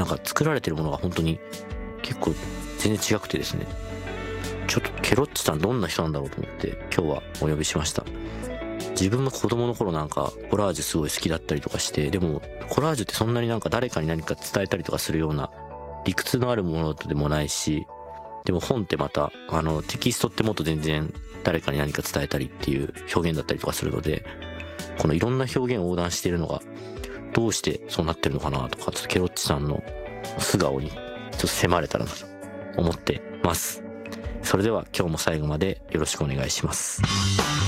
なんか作られてるものが本当に結構全然違くてですね、ちょっとケロッチさんどんな人なんだろうと思って今日はお呼びしました。自分も子供の頃なんかコラージュすごい好きだったりとかして、でもコラージュってそんなになんか誰かに何か伝えたりとかするような理屈のあるものでもないし、でも本ってまたテキストってもっと全然誰かに何か伝えたりっていう表現だったりとかするので、このいろんな表現を横断しているのがどうしてそうなってるのかなとか、ちょっとケロッチさんの素顔にちょっと迫れたらなと思ってます。それでは今日も最後までよろしくお願いします。